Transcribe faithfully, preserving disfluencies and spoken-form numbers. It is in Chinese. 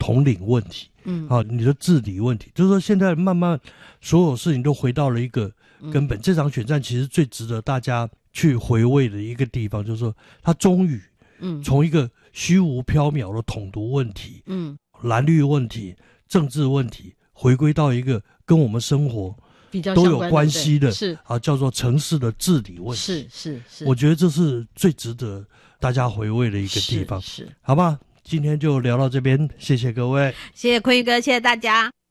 统领问题，嗯，啊，你的治理问题，就是说现在慢慢所有事情都回到了一个根本。嗯、这场选战其实最值得大家去回味的一个地方，就是说它终于，嗯，从一个虚无缥缈的统独问题，嗯，蓝绿问题、政治问题，回归到一个跟我们生活都有关系的， 是啊，叫做城市的治理问题。 是是是， 我觉得这是最值得大家回味的一个地方。 是，是好吧，今天就聊到这边，谢谢各位， 谢谢坤玉哥，谢谢大家。